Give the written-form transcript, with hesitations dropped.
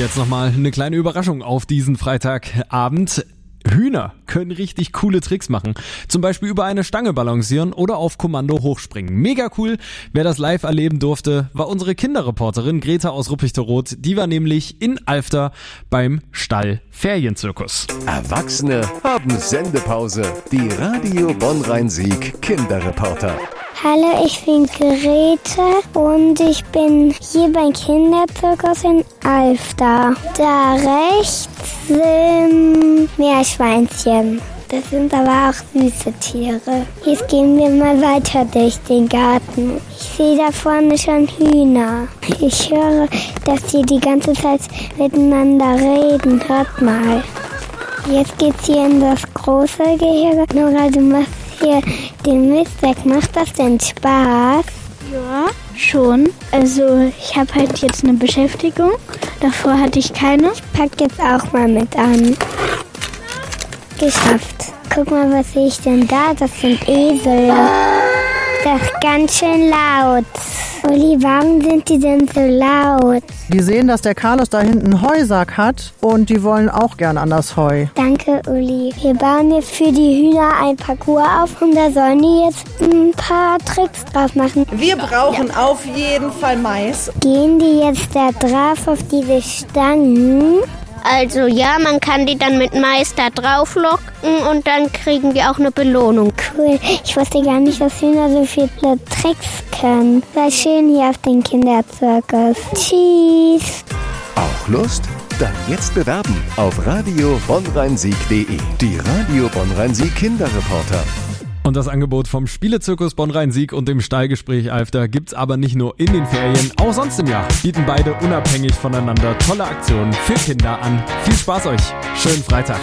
jetzt nochmal eine kleine Überraschung auf diesen Freitagabend. Hühner können richtig coole Tricks machen. Zum Beispiel über eine Stange balancieren oder auf Kommando hochspringen. Mega cool. Wer das live erleben durfte, war unsere Kinderreporterin Greta aus Ruppichteroth. Die war nämlich in Alfter beim Stall Ferienzirkus. Erwachsene haben Sendepause. Die Radio Bonn-Rhein-Sieg Kinderreporter. Hallo, ich bin Grete und ich bin hier beim Kinderzirkus in Alfter. Da rechts sind Meerschweinchen. Das sind aber auch süße Tiere. Jetzt gehen wir mal weiter durch den Garten. Ich sehe da vorne schon Hühner. Ich höre, dass die die ganze Zeit miteinander reden. Hört mal. Jetzt geht's hier in das große Gehege. Nora, du machst hier den Mist weg. Macht das denn Spaß? Ja, schon. Also ich habe halt jetzt eine Beschäftigung. Davor hatte ich keine. Ich pack jetzt auch mal mit an. Geschafft. Guck mal, was sehe ich denn da? Das sind Esel. Das ist ganz schön laut. Uli, warum sind die denn so laut? Die sehen, dass der Carlos da hinten einen Heusack hat und die wollen auch gern an das Heu. Danke, Uli. Wir bauen jetzt für die Hühner ein Parcours auf und da sollen die jetzt ein paar Tricks drauf machen. Wir brauchen auf jeden Fall Mais. Gehen die jetzt da drauf auf diese Stangen? Also ja, man kann die dann mit Mais da drauf locken und dann kriegen wir auch eine Belohnung. Cool. Ich wusste gar nicht, dass Hühner so viele Tricks können. War schön hier auf den Kinderzirkus. Tschüss. Auch Lust? Dann jetzt bewerben auf radiobonnrheinsieg.de. Die Radio Bonn-Rhein-Sieg Kinderreporter. Und das Angebot vom Spielezirkus Bonn-Rhein-Sieg und dem Stallgespräch Alfter gibt's aber nicht nur in den Ferien, auch sonst im Jahr bieten beide unabhängig voneinander tolle Aktionen für Kinder an. Viel Spaß euch. Schönen Freitag.